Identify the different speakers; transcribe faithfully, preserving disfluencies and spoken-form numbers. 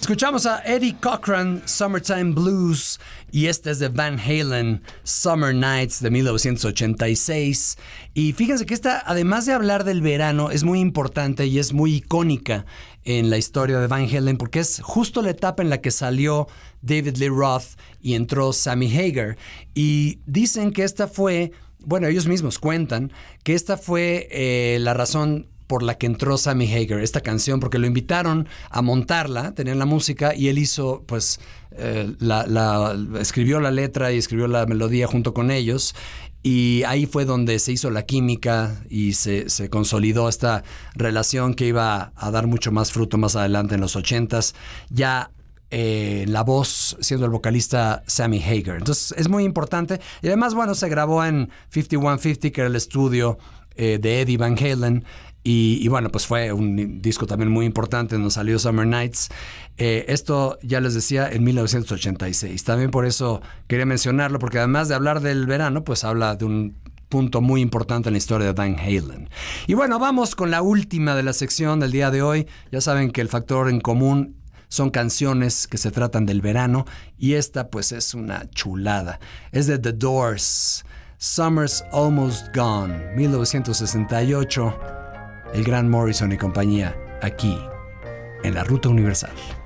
Speaker 1: Escuchamos a Eddie Cochran, Summertime Blues, y este es de Van Halen, Summer Nights de mil novecientos ochenta y seis. Y fíjense que esta, además de hablar del verano, es muy importante y es muy icónica en la historia de Van Halen porque es justo la etapa en la que salió David Lee Roth y entró Sammy Hagar. Y dicen que esta fue, bueno, ellos mismos cuentan que esta fue eh, la razón por la que entró Sammy Hagar, esta canción, porque lo invitaron a montarla, tenían la música y él hizo, pues, eh, la, la, escribió la letra y escribió la melodía junto con ellos, y ahí fue donde se hizo la química y se, se consolidó esta relación que iba a dar mucho más fruto más adelante en los ochentas, ya eh, la voz siendo el vocalista Sammy Hagar. Entonces es muy importante, y además, bueno, se grabó en cincuenta y uno cincuenta, que era el estudio eh, de Eddie Van Halen. Y, y bueno, pues fue un disco también muy importante donde salió Summer Nights. Eh, esto, ya les decía, en mil novecientos ochenta y seis. También por eso quería mencionarlo, porque además de hablar del verano, pues habla de un punto muy importante en la historia de Van Halen. Y bueno, vamos con la última de la sección del día de hoy. Ya saben que el factor en común son canciones que se tratan del verano, y esta pues es una chulada. Es de The Doors, Summer's Almost Gone, mil novecientos sesenta y ocho. El gran Morrison y compañía, aquí, en la Ruta Universal.